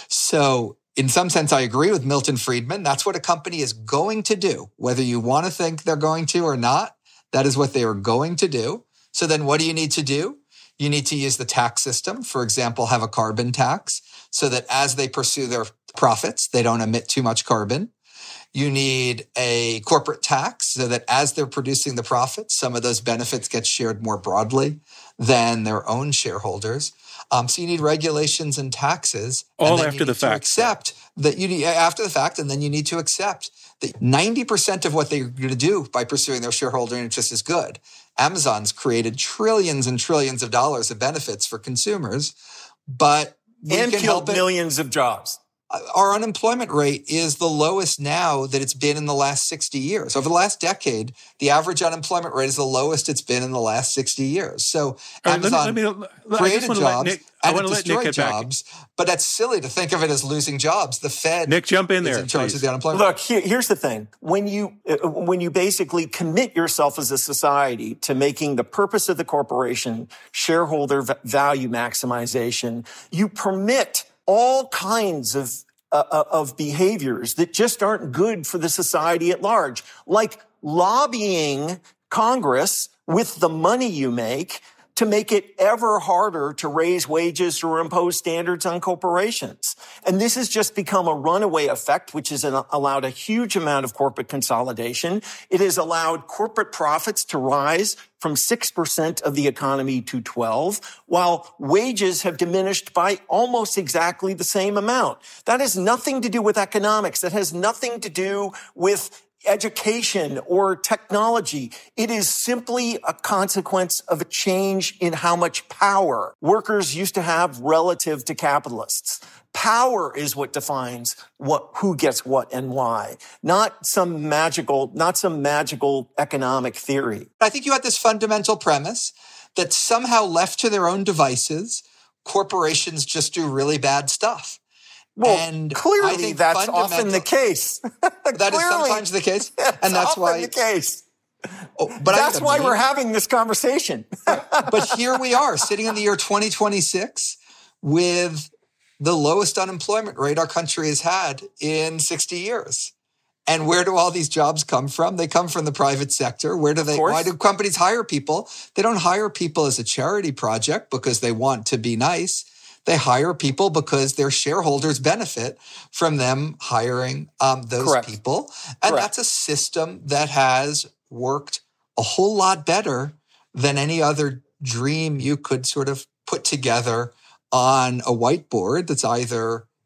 So in some sense, I agree with Milton Friedman. That's what a company is going to do. Whether you want to think they're going to or not, that is what they are going to do. So then what do you need to do? You need to use the tax system. For example, have a carbon tax so that as they pursue their profits, they don't emit too much carbon. You need a corporate tax so that as they're producing the profits, some of those benefits get shared more broadly than their own shareholders. Um, so you need regulations and taxes.
All
and
after the fact.
Accept that you need after the fact, and then you need to accept that ninety percent of what they're going to do by pursuing their shareholder interest is good. Amazon's created trillions and trillions of dollars of benefits for consumers, but we
and
can
killed
help it.
millions of jobs.
Our unemployment rate is the lowest now that it's been in the last sixty years. Over the last decade, the average unemployment rate is the lowest it's been in the last sixty years. So
right,
Amazon
let me, let me, let,
created jobs
Nick,
and it destroyed jobs, but that's silly to think of it as losing jobs. The Fed
Nick, jump in
is
there,
in charge
please.
of the unemployment
Look, here, here's the thing. When you, uh, when you basically commit yourself as a society to making the purpose of the corporation shareholder v- value maximization, you permit all kinds of Uh, of behaviors that just aren't good for the society at large, like lobbying Congress with the money you make to make it ever harder to raise wages or impose standards on corporations. And this has just become a runaway effect, which has allowed a huge amount of corporate consolidation. It has allowed corporate profits to rise from six percent of the economy to twelve, while wages have diminished by almost exactly the same amount. That has nothing to do with economics. That has nothing to do with education or technology. It is simply a consequence of a change in how much power workers used to have relative to capitalists. Power is what defines what, who gets what and why, not some magical, not some magical economic theory.
I think you had this fundamental premise that somehow left to their own devices, corporations just do really bad stuff.
Well,
and
clearly
I think
that's often the case.
That is sometimes the case, and that's
often
why
the case.
Oh, but
that's why
main,
we're having this conversation.
But here we are, sitting in the year twenty twenty-six with the lowest unemployment rate our country has had in sixty years. And where do all these jobs come from? They come from the private sector. Where do they? Why do companies hire people? They don't hire people as a charity project because they want to be nice. They hire people because their shareholders benefit from them hiring um, those
Correct.
people. And
Correct.
that's a system that has worked a whole lot better than any other dream you could sort of put together on a whiteboard that's either,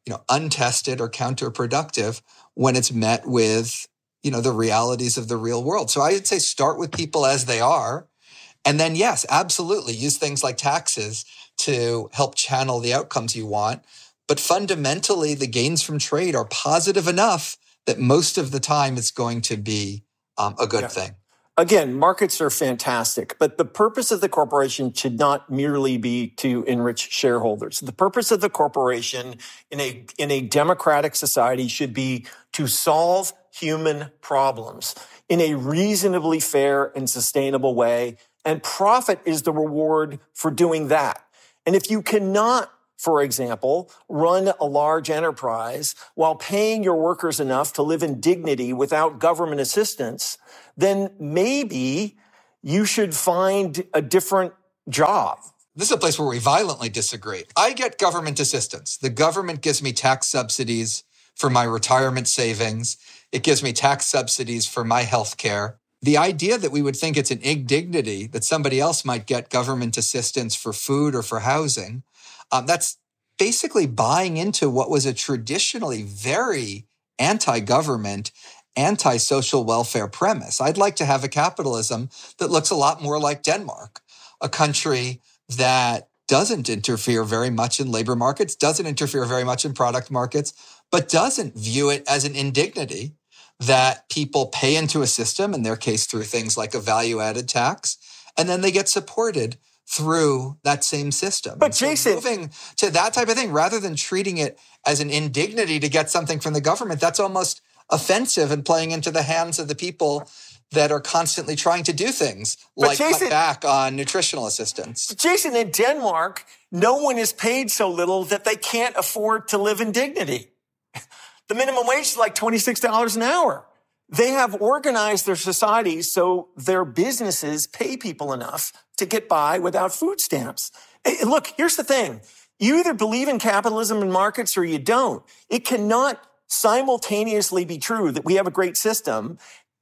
you know, untested or counterproductive when it's met with, you know, the realities of the real world. So I would say start with people as they are. And then, yes, absolutely, use things like taxes to help channel the outcomes you want. But fundamentally, the gains from trade are positive enough that most of the time it's going to be um, a good yeah. thing.
Again, markets are fantastic, but the purpose of the corporation should not merely be to enrich shareholders. The purpose of the corporation in a in a democratic society should be to solve human problems in a reasonably fair and sustainable way, and profit is the reward for doing that. And if you cannot, for example, run a large enterprise while paying your workers enough to live in dignity without government assistance, then maybe you should find a different job.
This is a place where we violently disagree. I get government assistance. The government gives me tax subsidies for my retirement savings. It gives me tax subsidies for my health care. The idea that we would think it's an indignity that somebody else might get government assistance for food or for housing, um, that's basically buying into what was a traditionally very anti-government, anti-social welfare premise. I'd like to have a capitalism that looks a lot more like Denmark, a country that doesn't interfere very much in labor markets, doesn't interfere very much in product markets, but doesn't view it as an indignity that people pay into a system, in their case through things like a value-added tax, and then they get supported through that same system.
But
so
Jason,
moving to that type of thing, rather than treating it as an indignity to get something from the government, that's almost offensive and playing into the hands of the people that are constantly trying to do things like Jason, cut back on nutritional assistance.
Jason, in Denmark, no one is paid so little that they can't afford to live in dignity. The minimum wage is like twenty-six dollars an hour. They have organized their societies so their businesses pay people enough to get by without food stamps. Hey, look, here's the thing. You either believe in capitalism and markets or you don't. It cannot simultaneously be true that we have a great system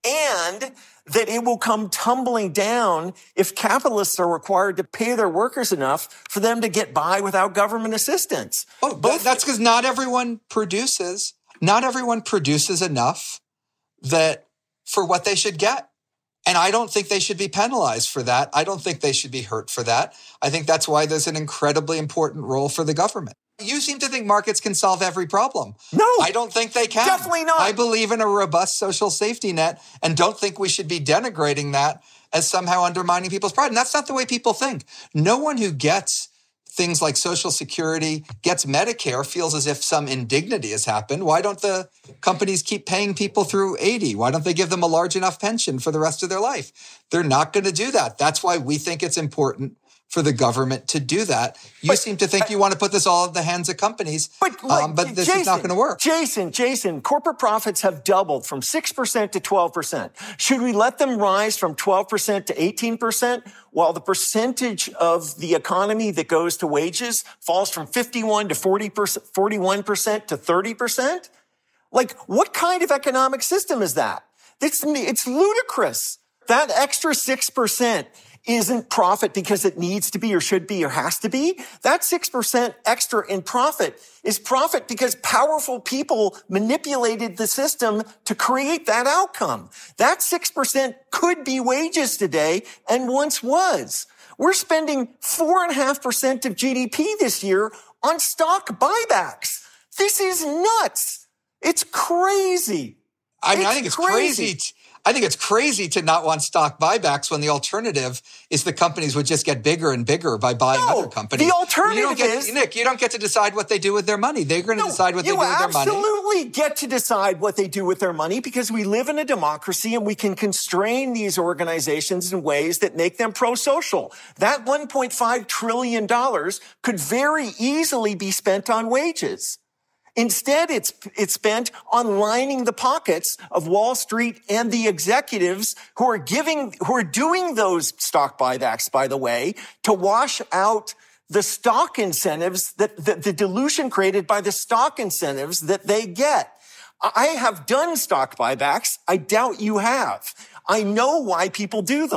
and that it will come tumbling down if capitalists are required to pay their workers enough for them to get by without government assistance.
Oh, Both- that's because not everyone produces. Not everyone produces enough that for what they should get. And I don't think they should be penalized for that. I don't think they should be hurt for that. I think that's why there's an incredibly important role for the government. You seem to think markets can solve every problem.
No.
I don't think they can.
Definitely not.
I believe in a robust social safety net and don't think we should be denigrating that as somehow undermining people's pride. And that's not the way people think. No one who gets things like Social Security, gets Medicare, feels as if some indignity has happened. Why don't the companies keep paying people through eighty? Why don't they give them a large enough pension for the rest of their life? They're not going to do that. That's why we think it's important for the government to do that. You but, seem to think you want to put this all in the hands of companies, but, like, um, but this Jason, is not going to work.
Jason, Jason, corporate profits have doubled from six percent to twelve percent. Should we let them rise from twelve percent to eighteen percent while the percentage of the economy that goes to wages falls from fifty-one to forty percent, forty-one percent to thirty percent? Like, what kind of economic system is that? It's, it's ludicrous. That extra six percent isn't profit because it needs to be or should be or has to be. That six percent extra in profit is profit because powerful people manipulated the system to create that outcome. That six percent could be wages today and once was. We're spending four point five percent of G D P this year on stock buybacks. This is nuts. It's crazy.
I mean,
it's
I think it's
crazy.
crazy. T- I think it's crazy to not want stock buybacks when the alternative is the companies would just get bigger and bigger by buying
no,
other companies.
The alternative
you don't get,
is...
Nick, you don't get to decide what they do with their money. They're going to
no,
decide what they do with their money.
You absolutely get to decide what they do with their money because we live in a democracy and we can constrain these organizations in ways that make them pro-social. That one point five trillion dollars could very easily be spent on wages. Instead, it's it's spent on lining the pockets of Wall Street and the executives who are giving, who are doing those stock buybacks, by the way, to wash out the stock incentives that the, the dilution created by the stock incentives that they get. I have done stock buybacks. I doubt you have. I know why people do them.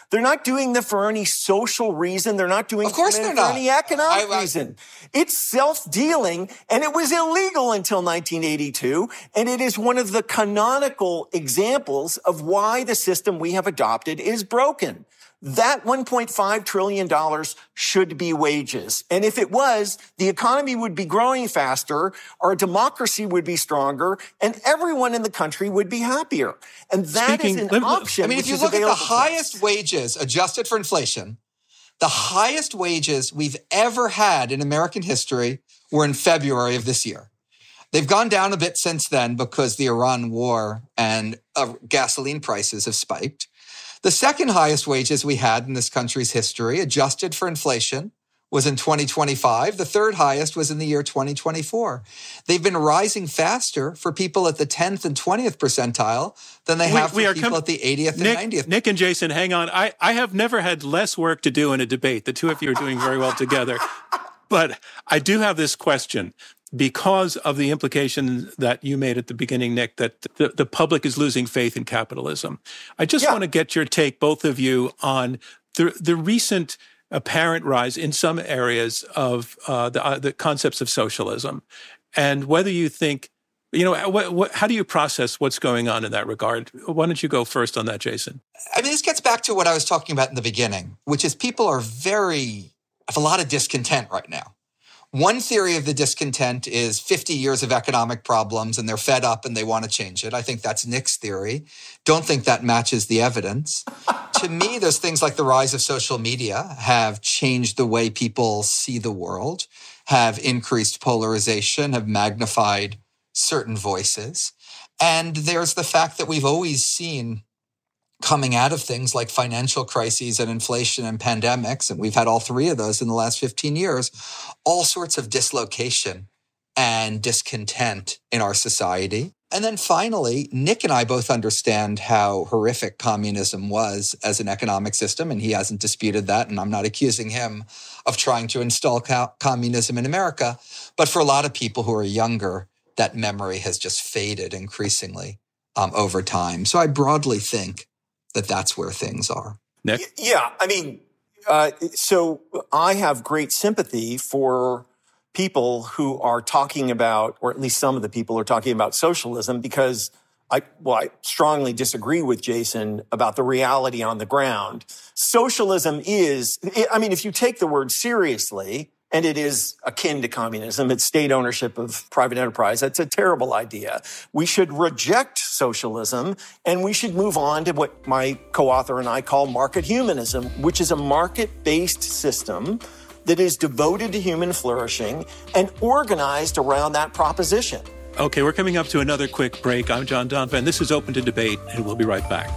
They're not doing it for any social reason. They're not doing
of course
it
they're
for
not.
any economic
I, I,
reason. It's self-dealing, and it was illegal until nineteen eighty-two, and it is one of the canonical examples of why the system we have adopted is broken. That one point five trillion dollars should be wages. And if it was, the economy would be growing faster, our democracy would be stronger, and everyone in the country would be happier. And that Speaking, is an option.
I mean, if you look at the highest wages adjusted for inflation, the highest wages we've ever had in American history were in February of this year. They've gone down a bit since then because the Iran war and uh, gasoline prices have spiked. The second highest wages we had in this country's history, adjusted for inflation, was in twenty twenty-five. The third highest was in the year twenty twenty-four. They've been rising faster for people at the tenth and twentieth percentile than they have we, for we people com- at the eightieth
Nick,
and ninetieth.
Nick and Jason, hang on. I, I have never had less work to do in a debate. The two of you are doing very well together. But I do have this question. Because of the implication that you made at the beginning, Nick, that the, the public is losing faith in capitalism. I just yeah. want to get your take, both of you, on the, the recent apparent rise in some areas of uh, the, uh, the concepts of socialism, and whether you think, you know, what, what, how do you process what's going on in that regard? Why don't you go first on that, Jason?
I mean, this gets back to what I was talking about in the beginning, which is people are very, have a lot of discontent right now. One theory of the discontent is fifty years of economic problems and they're fed up and they want to change it. I think that's Nick's theory. Don't think that matches the evidence. To me, there's things like the rise of social media have changed the way people see the world, have increased polarization, have magnified certain voices. And there's the fact that we've always seen coming out of things like financial crises and inflation and pandemics, and we've had all three of those in the last fifteen years, all sorts of dislocation and discontent in our society. And then finally, Nick and I both understand how horrific communism was as an economic system, and he hasn't disputed that, and I'm not accusing him of trying to install co- communism in America. But for a lot of people who are younger, that memory has just faded increasingly um, over time. So I broadly think that that's where things are.
Nick?
Yeah, I mean, uh, so I have great sympathy for people who are talking about, or at least some of the people are talking about socialism, because I, well, I strongly disagree with Jason about the reality on the ground. Socialism is, I mean, if you take the word seriously, and it is akin to communism, it's state ownership of private enterprise. That's a terrible idea. We should reject socialism, and we should move on to what my co-author and I call market humanism, which is a market-based system that is devoted to human flourishing and organized around that proposition.
Okay, we're coming up to another quick break. I'm John Donvan. This is Open to Debate, and we'll be right back.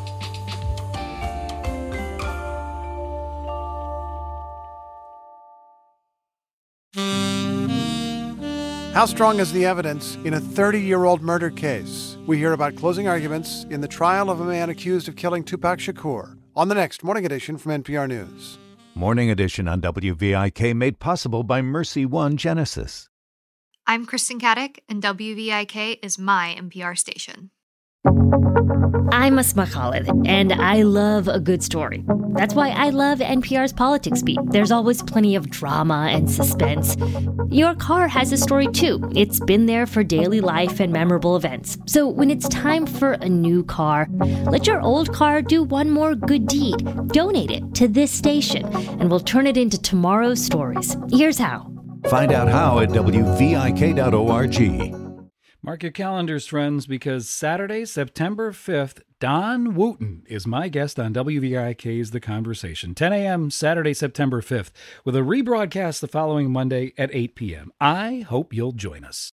How strong is the evidence in a thirty-year-old murder case? We hear about closing arguments in the trial of a man accused of killing Tupac Shakur on the next Morning Edition from N P R News.
Morning Edition on W V I K made possible by Mercy One Genesis.
I'm Kristen Caddick, and W V I K is my N P R station.
I'm Asma Khalid, and I love a good story. That's why I love N P R's Politics Beat. There's always plenty of drama and suspense. Your car has a story too. It's been there for daily life and memorable events. So when it's time for a new car, let your old car do one more good deed. Donate it to this station, and we'll turn it into tomorrow's stories. Here's how.
Find out how at W V I K dot org.
Mark your calendars, friends, because Saturday, September fifth, Don Wooten is my guest on W V I K's The Conversation. ten a.m. Saturday, September fifth, with a rebroadcast the following Monday at eight p.m. I hope you'll join us.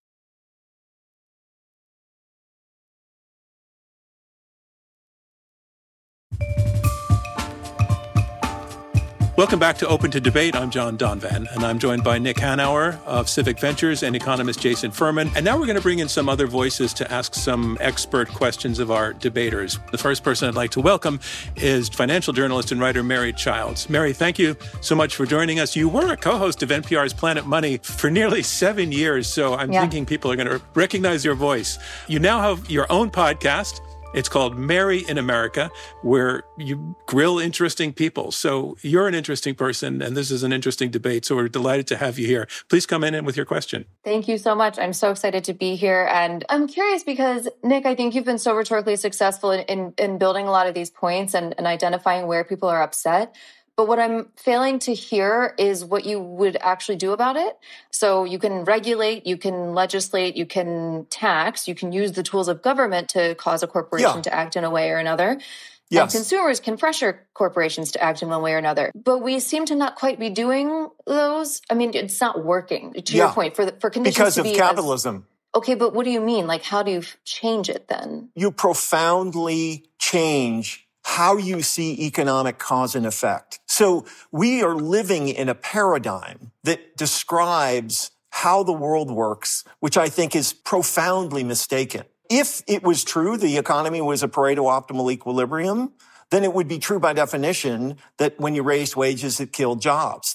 Welcome back to Open to Debate. I'm John Donvan, and I'm joined by Nick Hanauer of Civic Ventures and economist Jason Furman. And now we're going to bring in some other voices to ask some expert questions of our debaters. The first person I'd like to welcome is financial journalist and writer Mary Childs. Mary, thank you so much for joining us. You were a co-host of N P R's Planet Money for nearly seven years, so I'm yeah. thinking people are going to recognize your voice. You now have your own podcast, It's called Mary in America, where you grill interesting people. So you're an interesting person, and this is an interesting debate. So we're delighted to have you here. Please come in with your question.
Thank you so much. I'm so excited to be here. And I'm curious because, Nick, I think you've been so rhetorically successful in, in, in building a lot of these points and, and identifying where people are upset. But what I'm failing to hear is what you would actually do about it. So you can regulate, you can legislate, you can tax, you can use the tools of government to cause a corporation
Yeah.
to act in a way or another.
Yes.
And consumers can pressure corporations to act in one way or another. But we seem to not quite be doing those. I mean, it's not working, to
Yeah.
your point, for, the, for conditions
Because
to
of
be
capitalism.
As, okay, but what do you mean? Like, how do you change it then?
You profoundly change how you see economic cause and effect. So we are living in a paradigm that describes how the world works, which I think is profoundly mistaken. If it was true the economy was a Pareto optimal equilibrium, then it would be true by definition that when you raised wages, it killed jobs.